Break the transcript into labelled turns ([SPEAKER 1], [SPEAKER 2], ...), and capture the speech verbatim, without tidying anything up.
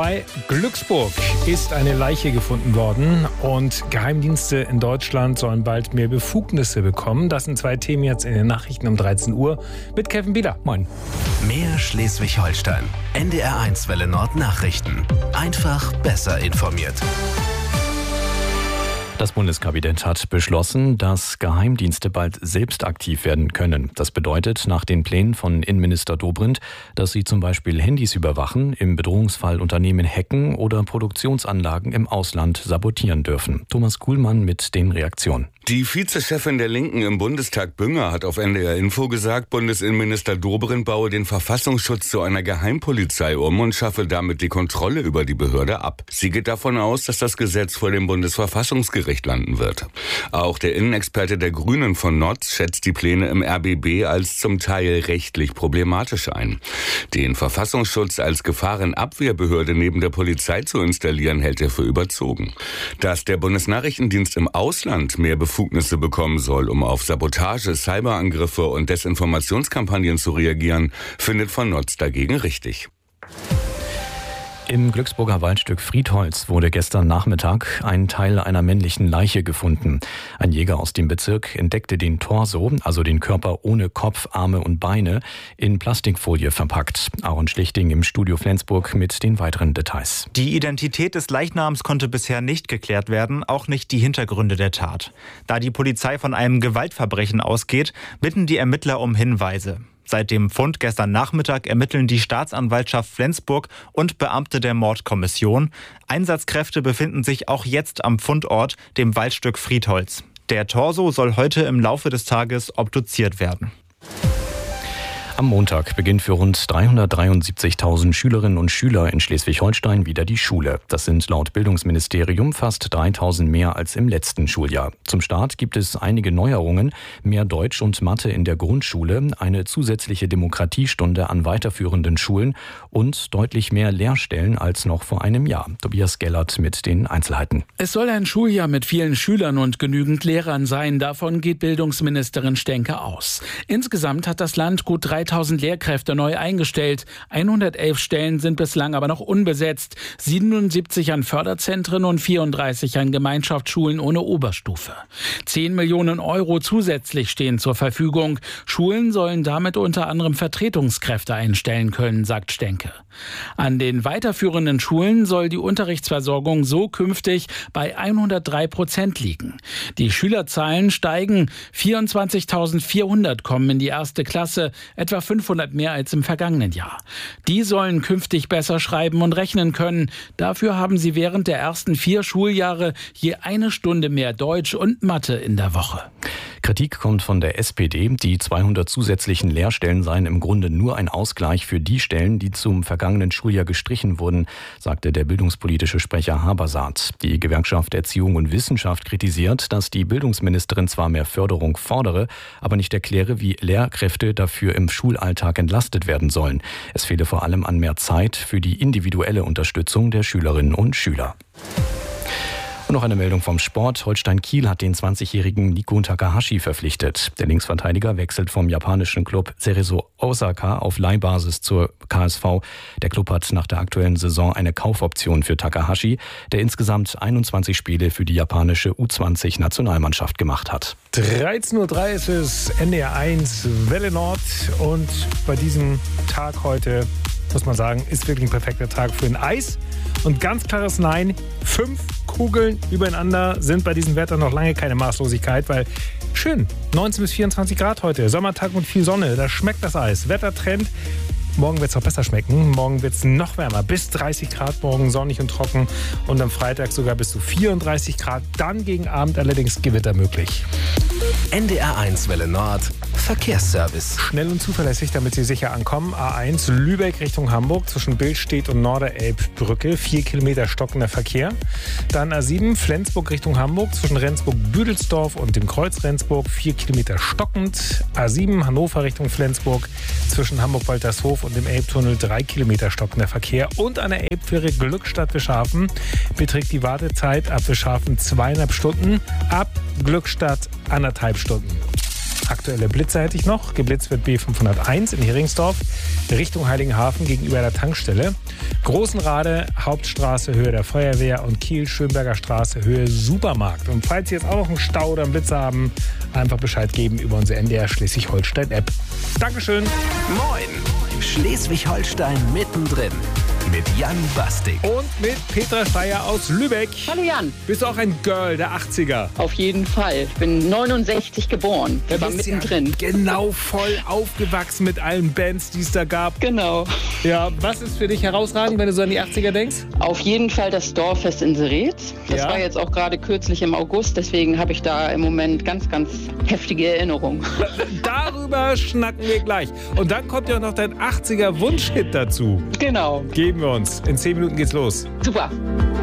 [SPEAKER 1] Bei Glücksburg ist eine Leiche gefunden worden und Geheimdienste in Deutschland sollen bald mehr Befugnisse bekommen. Das sind zwei Themen jetzt in den Nachrichten um dreizehn Uhr mit Kevin Bieler. Moin.
[SPEAKER 2] Mehr Schleswig-Holstein. N D R eins Welle Nord Nachrichten. Einfach besser informiert.
[SPEAKER 3] Das Bundeskabinett hat beschlossen, dass Geheimdienste bald selbst aktiv werden können. Das bedeutet nach den Plänen von Innenminister Dobrindt, dass sie zum Beispiel Handys überwachen, im Bedrohungsfall Unternehmen hacken oder Produktionsanlagen im Ausland sabotieren dürfen. Thomas Kuhlmann mit den Reaktionen.
[SPEAKER 4] Die Vizechefin der Linken im Bundestag Bünger hat auf N D R Info gesagt, Bundesinnenminister Dobrindt baue den Verfassungsschutz zu einer Geheimpolizei um und schaffe damit die Kontrolle über die Behörde ab. Sie geht davon aus, dass das Gesetz vor dem Bundesverfassungsgericht landen wird. Auch der Innenexperte der Grünen von Notz schätzt die Pläne im R B B als zum Teil rechtlich problematisch ein. Den Verfassungsschutz als Gefahrenabwehrbehörde neben der Polizei zu installieren, hält er für überzogen. Dass der Bundesnachrichtendienst im Ausland mehr Befugnisse bekommen soll, um auf Sabotage, Cyberangriffe und Desinformationskampagnen zu reagieren, findet von Notz dagegen richtig.
[SPEAKER 3] Im Glücksburger Waldstück Friedholz wurde gestern Nachmittag ein Teil einer männlichen Leiche gefunden. Ein Jäger aus dem Bezirk entdeckte den Torso, also den Körper ohne Kopf, Arme und Beine, in Plastikfolie verpackt. Aaron Schlichting im Studio Flensburg mit den weiteren Details.
[SPEAKER 5] Die Identität des Leichnams konnte bisher nicht geklärt werden, auch nicht die Hintergründe der Tat. Da die Polizei von einem Gewaltverbrechen ausgeht, bitten die Ermittler um Hinweise. Seit dem Fund gestern Nachmittag ermitteln die Staatsanwaltschaft Flensburg und Beamte der Mordkommission. Einsatzkräfte befinden sich auch jetzt am Fundort, dem Waldstück Friedholz. Der Torso soll heute im Laufe des Tages obduziert werden.
[SPEAKER 3] Am Montag beginnt für rund dreihundertdreiundsiebzigtausend Schülerinnen und Schüler in Schleswig-Holstein wieder die Schule. Das sind laut Bildungsministerium fast dreitausend mehr als im letzten Schuljahr. Zum Start gibt es einige Neuerungen, mehr Deutsch und Mathe in der Grundschule, eine zusätzliche Demokratiestunde an weiterführenden Schulen und deutlich mehr Lehrstellen als noch vor einem Jahr. Tobias Gellert mit den Einzelheiten.
[SPEAKER 6] Es soll ein Schuljahr mit vielen Schülern und genügend Lehrern sein. Davon geht Bildungsministerin Stenke aus. Insgesamt hat das Land gut dreitausend Lehrkräfte neu eingestellt. hundertelf Stellen sind bislang aber noch unbesetzt. siebenundsiebzig an Förderzentren und vierunddreißig an Gemeinschaftsschulen ohne Oberstufe. zehn Millionen Euro zusätzlich stehen zur Verfügung. Schulen sollen damit unter anderem Vertretungskräfte einstellen können, sagt Stenke. An den weiterführenden Schulen soll die Unterrichtsversorgung so künftig bei hundertdrei Prozent liegen. Die Schülerzahlen steigen. vierundzwanzigtausendvierhundert kommen in die erste Klasse, etwa fünfhundert mehr als im vergangenen Jahr. Die sollen künftig besser schreiben und rechnen können. Dafür haben sie während der ersten vier Schuljahre je eine Stunde mehr Deutsch und Mathe in der Woche.
[SPEAKER 3] Kritik kommt von der S P D. Die zweihundert zusätzlichen Lehrstellen seien im Grunde nur ein Ausgleich für die Stellen, die zum vergangenen Schuljahr gestrichen wurden, sagte der bildungspolitische Sprecher Habersaat. Die Gewerkschaft Erziehung und Wissenschaft kritisiert, dass die Bildungsministerin zwar mehr Förderung fordere, aber nicht erkläre, wie Lehrkräfte dafür im Schulalltag entlastet werden sollen. Es fehle vor allem an mehr Zeit für die individuelle Unterstützung der Schülerinnen und Schüler. Und noch eine Meldung vom Sport. Holstein Kiel hat den zwanzigjährigen Nico Takahashi verpflichtet. Der Linksverteidiger wechselt vom japanischen Club Cerezo Osaka auf Leihbasis zur K S V. Der Club hat nach der aktuellen Saison eine Kaufoption für Takahashi, der insgesamt einundzwanzig Spiele für die japanische U zwanzig Nationalmannschaft gemacht hat.
[SPEAKER 1] dreizehn Uhr drei ist es, N D R eins Welle Nord und bei diesem Tag heute muss man sagen, ist wirklich ein perfekter Tag für ein Eis. Und ganz klares Nein, fünf Kugeln übereinander sind bei diesem Wetter noch lange keine Maßlosigkeit, weil schön, neunzehn bis vierundzwanzig Grad heute, Sommertag mit viel Sonne, da schmeckt das Eis. Wettertrend, morgen wird es noch besser schmecken, morgen wird es noch wärmer, bis dreißig Grad morgen, sonnig und trocken und am Freitag sogar bis zu vierunddreißig Grad, dann gegen Abend allerdings Gewitter möglich.
[SPEAKER 2] N D R eins Welle Nord Verkehrsservice.
[SPEAKER 1] Schnell und zuverlässig, damit Sie sicher ankommen. A eins Lübeck Richtung Hamburg zwischen Billstedt und Norderelbbrücke. Vier Kilometer stockender Verkehr. Dann A sieben Flensburg Richtung Hamburg zwischen Rendsburg-Büdelsdorf und dem Kreuz Rendsburg. Vier Kilometer stockend. A sieben Hannover Richtung Flensburg zwischen Hamburg-Waltershof und dem Elbtunnel. Drei Kilometer stockender Verkehr. Und an der Elbfähre Glückstadt-Wischhafen beträgt die Wartezeit ab Wischhafen zweieinhalb Stunden. Ab Glückstadt anderthalb Stunden. Aktuelle Blitzer hätte ich noch. Geblitzt wird B fünfhunderteins in Heringsdorf, Richtung Heiligenhafen gegenüber der Tankstelle. Großenrade, Hauptstraße, Höhe der Feuerwehr und Kiel, Schönberger Straße, Höhe Supermarkt. Und falls Sie jetzt auch noch einen Stau oder einen Blitzer haben, einfach Bescheid geben über unsere N D R Schleswig-Holstein-App. Dankeschön.
[SPEAKER 2] Moin, Schleswig-Holstein mittendrin. Mit Jan Bastik.
[SPEAKER 1] Und mit Petra Steyer aus Lübeck.
[SPEAKER 7] Hallo Jan.
[SPEAKER 1] Bist du auch ein Girl der achtziger?
[SPEAKER 7] Auf jeden Fall. Ich bin neunundsechzig geboren. Ich war mittendrin.
[SPEAKER 1] Ja genau voll aufgewachsen mit allen Bands, die es da gab.
[SPEAKER 7] Genau.
[SPEAKER 1] Ja, was ist für dich herausragend, wenn du so an die achtziger denkst?
[SPEAKER 7] Auf jeden Fall das Dorffest in Seretz. Das
[SPEAKER 1] Ja.
[SPEAKER 7] war jetzt auch gerade kürzlich im August. Deswegen habe ich da im Moment ganz, ganz heftige Erinnerungen.
[SPEAKER 1] Darüber schnacken wir gleich. Und dann kommt ja noch dein achtziger Wunschhit dazu.
[SPEAKER 7] Genau.
[SPEAKER 1] Geben wir uns. In zehn Minuten geht's los.
[SPEAKER 7] Super.